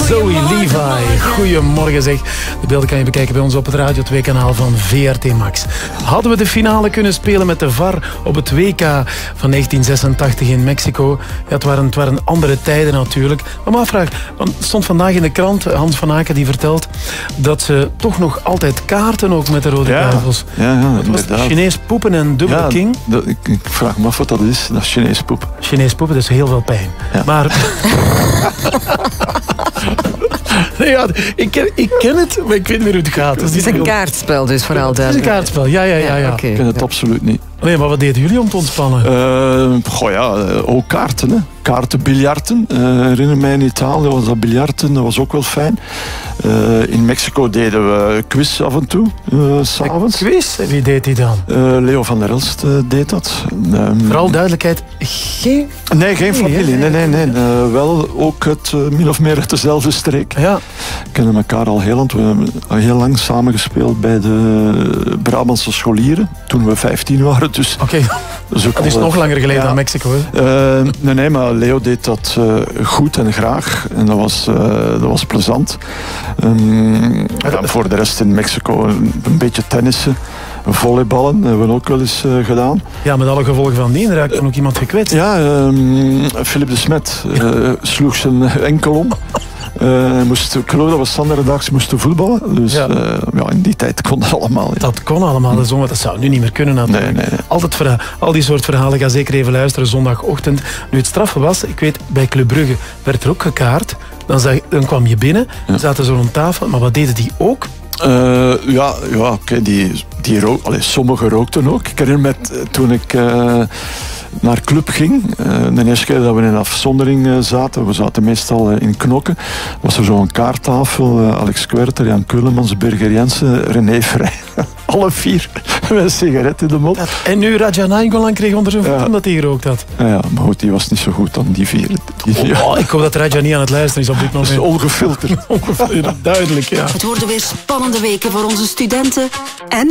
Zoe Levi, goedemorgen zeg. De beelden kan je bekijken bij ons op het Radio 2-kanaal van VRT Max. Hadden we de finale kunnen spelen met de VAR op het WK van 1986 in Mexico? Ja, het waren andere tijden natuurlijk. Maar me afvraag, want het stond vandaag in de krant, Hans van Aken die vertelt dat ze toch nog altijd kaarten ook met de Rode Duivels. Ja, dat was Chinees poepen en dubbele king. Ik vraag me af wat dat is, dat is Chinees poep. Chinees poepen, dat is heel veel pijn. Ja. Maar... Nee, ja, ik ken het, maar ik weet niet meer hoe het gaat. Het is een kaartspel dus, vooral duidelijk. Het is een kaartspel, ja. Okay. Ik ken het absoluut niet. Nee, maar wat deden jullie om te ontspannen? Ook kaarten, hè. Kaarten, biljarten. Herinner mij in Italië was dat biljarten, dat was ook wel fijn. In Mexico deden we quiz af en toe, 's avonds. Quiz? Wie deed die dan? Leo van der Elst deed dat. Vooral duidelijkheid, geen familie. Nee. Wel ook min of meer uit dezelfde streek. Ja. We kennen elkaar al heel lang. We hebben al heel lang samengespeeld bij de Brabantse scholieren, toen we 15 waren. Dus, dat is nog langer geleden dan Mexico. Nee, maar Leo deed dat goed en graag. En dat was plezant. Voor de rest in Mexico een beetje tennissen. Volleyballen hebben we ook wel eens gedaan. Ja, met alle gevolgen van dien raakt dan ook iemand gekwetst. Ja, Philip de Smet sloeg zijn enkel om. Ik geloof dat we standaarddags moesten voetballen. Dus in die tijd kon dat allemaal. Ja. Dat kon allemaal, dat zou nu niet meer kunnen natuurlijk. Nee. Altijd al die soort verhalen, ga zeker even luisteren zondagochtend. Nu het straffen was, ik weet, bij Club Brugge werd er ook gekaart. Dan kwam je binnen, zaten ze rond tafel, maar wat deden die ook? Sommigen rookten ook. Ik herinner me toen ik naar club ging, de eerste keer dat we in een afzondering zaten, we zaten meestal in Knokken, was er zo'n kaarttafel, Alex Kwerter, Jan Keulemans, Birger Jensen, René Vrij. Alle 4 met een sigaret in de mond. En nu Raja Nainggolan kreeg onder zijn voet omdat hij gerookt had. Ja, maar goed, die was niet zo goed dan die 4. Ik hoop dat Raja niet aan het luisteren is op dit moment. Dat is ongefilterd. Duidelijk, ja. Het worden weer spannende weken voor onze studenten en